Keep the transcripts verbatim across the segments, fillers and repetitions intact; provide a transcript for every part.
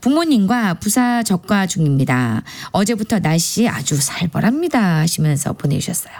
부모님과 부사 적과 중입니다. 어제부터 날씨 아주 살벌합니다 하시면서 보내주셨어요.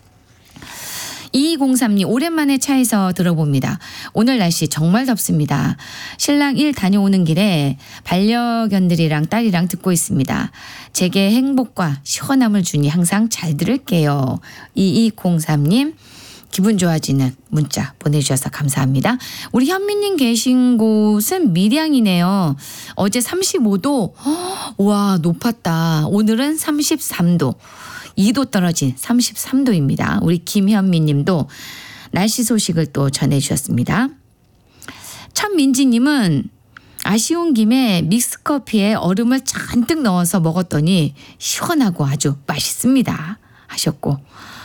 이이공삼 님 오랜만에 차에서 들어봅니다. 오늘 날씨 정말 덥습니다. 신랑 일 다녀오는 길에 반려견들이랑 딸이랑 듣고 있습니다. 제게 행복과 시원함을 주니 항상 잘 들을게요. 이이공삼 님 기분 좋아지는 문자 보내주셔서 감사합니다. 우리 현미님 계신 곳은 밀양이네요. 어제 삼십오 도 와 높았다. 오늘은 삼십삼 도. 이 도 떨어진 삼십삼 도입니다. 우리 김현미 님도 날씨 소식을 또 전해주셨습니다. 천민지 님은 아쉬운 김에 믹스커피에 얼음을 잔뜩 넣어서 먹었더니 시원하고 아주 맛있습니다 하셨고,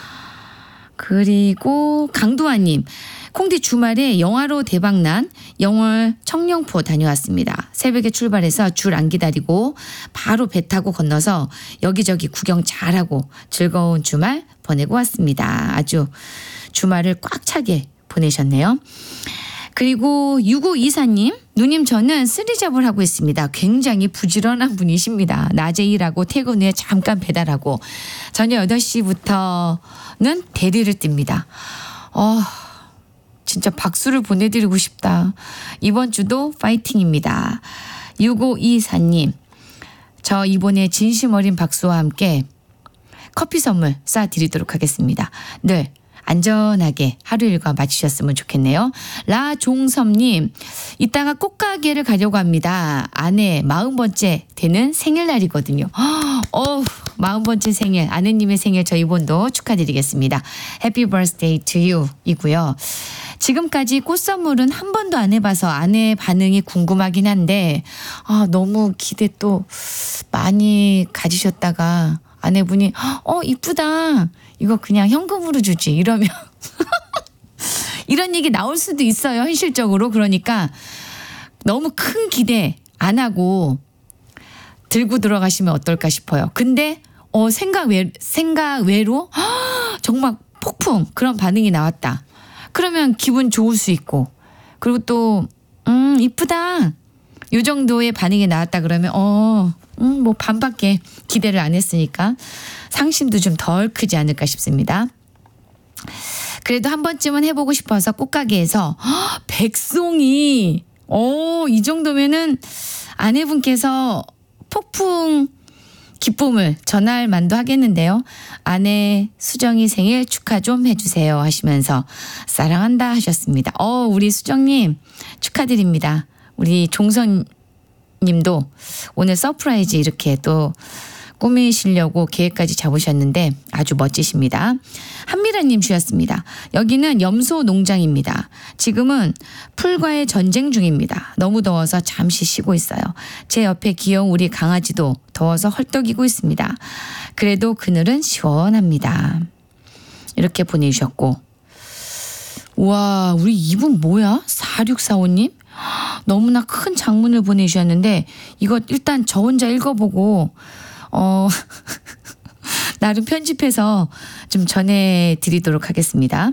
그리고 강두환 님 콩디 주말에 영화로 대박난 영월 청룡포 다녀왔습니다. 새벽에 출발해서 줄 안 기다리고 바로 배 타고 건너서 여기저기 구경 잘하고 즐거운 주말 보내고 왔습니다. 아주 주말을 꽉 차게 보내셨네요. 그리고 육오이사 님 누님 저는 쓰리잡을 하고 있습니다. 굉장히 부지런한 분이십니다. 낮에 일하고 퇴근 후에 잠깐 배달하고 저녁 여덟 시부터는 대리를 띱니다. 어, 진짜 박수를 보내드리고 싶다. 이번 주도 파이팅입니다. 육오이사 님 저 이번에 진심 어린 박수와 함께 커피 선물 쏴드리도록 하겠습니다. 늘 안전하게 하루 일과 마치셨으면 좋겠네요. 라종섭님 이따가 꽃가게를 가려고 합니다. 아내 마흔 번째 되는 생일날이거든요. 어, 마흔 번째 생일 아내님의 생일 저 이번도 축하드리겠습니다. Happy birthday to you 이고요. 지금까지 꽃 선물은 한 번도 안 해봐서 아내의 반응이 궁금하긴 한데 아, 너무 기대 또 많이 가지셨다가 아내분이 어 이쁘다 이거 그냥 현금으로 주지 이러면 이런 얘기 나올 수도 있어요. 현실적으로. 그러니까 너무 큰 기대 안 하고 들고 들어가시면 어떨까 싶어요. 근데 어 생각 외 생각 외로 정말 폭풍 그런 반응이 나왔다. 그러면 기분 좋을 수 있고, 그리고 또 음 이쁘다 이 정도의 반응이 나왔다 그러면 어 음, 뭐 반밖에 기대를 안 했으니까 상심도 좀 덜 크지 않을까 싶습니다. 그래도 한 번쯤은 해보고 싶어서 꽃가게에서 허, 백송이 오, 이 정도면은 아내분께서 폭풍 기쁨을 전할 만도 하겠는데요. 아내 수정이 생일 축하 좀 해주세요 하시면서 사랑한다 하셨습니다. 어, 우리 수정님 축하드립니다. 우리 종선 님도 오늘 서프라이즈 이렇게 또 꾸미시려고 계획까지 잡으셨는데 아주 멋지십니다. 한미라님 주셨습니다. 여기는 염소 농장입니다. 지금은 풀과의 전쟁 중입니다. 너무 더워서 잠시 쉬고 있어요. 제 옆에 귀여운 우리 강아지도 더워서 헐떡이고 있습니다. 그래도 그늘은 시원합니다. 이렇게 보내주셨고, 우와 우리 이분 뭐야? 사육사오 님? 너무나 큰 장문을 보내주셨는데 이거 일단 저 혼자 읽어보고 어 나름 편집해서 좀 전해드리도록 하겠습니다.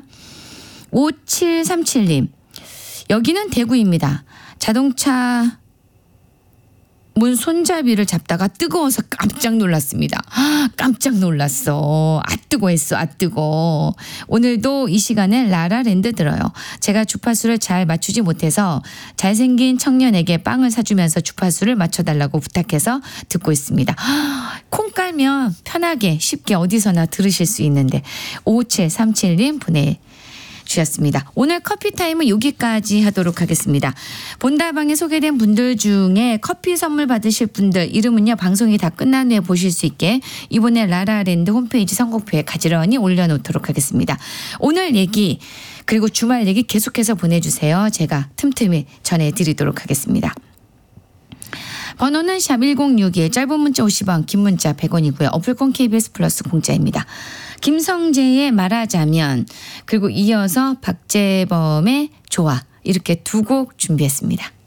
오칠삼칠 님 여기는 대구입니다. 자동차 문 손잡이를 잡다가 뜨거워서 깜짝 놀랐습니다. 아, 깜짝 놀랐어. 아 뜨거 했어. 아 뜨거. 오늘도 이 시간에 라라랜드 들어요. 제가 주파수를 잘 맞추지 못해서 잘생긴 청년에게 빵을 사주면서 주파수를 맞춰달라고 부탁해서 듣고 있습니다. 아, 콩 깔면 편하게 쉽게 어디서나 들으실 수 있는데 오칠삼칠 님 보내 주셨습니다. 오늘 커피타임은 여기까지 하도록 하겠습니다. 본다방에 소개된 분들 중에 커피 선물 받으실 분들 이름은요 방송이 다 끝난 후에 보실 수 있게 이번에 라라랜드 홈페이지 선곡표에 가지런히 올려놓도록 하겠습니다. 오늘 얘기 그리고 주말 얘기 계속해서 보내주세요. 제가 틈틈이 전해드리도록 하겠습니다. 번호는 샵 일공육일 짧은 문자 오십 원 긴 문자 백 원이고요. 어플콘 케이비에스 플러스 공짜입니다. 김성재의 말하자면 그리고 이어서 박재범의 좋아 이렇게 두 곡 준비했습니다.